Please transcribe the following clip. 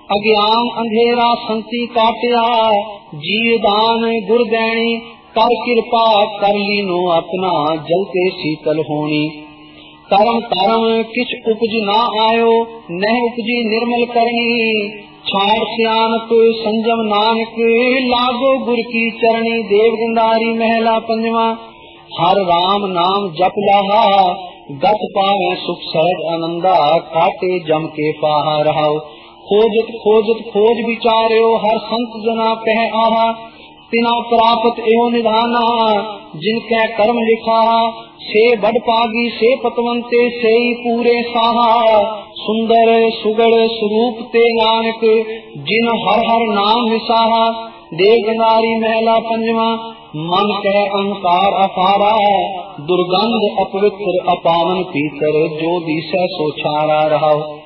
अज्ञान अंधेरा संति काटिया, जीव दान गुर दैनी, कर कृपा कर लीनो अपना, जलते शीतल होनी। तरम तरम किछ उपज ना आयो, नह उपजी निर्मल करनी, छाड़ सियानत संजम नानक, लागो गुर की चरणी। देव गंधारी महला पंजवा। हर राम नाम जप लाहा, गत पावे सुख सहज आनंदा, काटे जम के पाहा रहाओ। खोजत खोजत खोज विचार्यो, हर संत जना कह आहा, तिना प्राप्त एवं निधाना, जिनके कर्म लिखा, से बड़ पागी से पतवंते, से पूरे साहा। सुंदर सुगड़ स्वरूप ते नानक, जिन हर हर नाम विसाहा। देव गंधारी महला पंजवा। मन कह अहंकार अपारा, दुर्गंध अपवित्र अपावन पीतर, जो दिशा सो छारा रहा।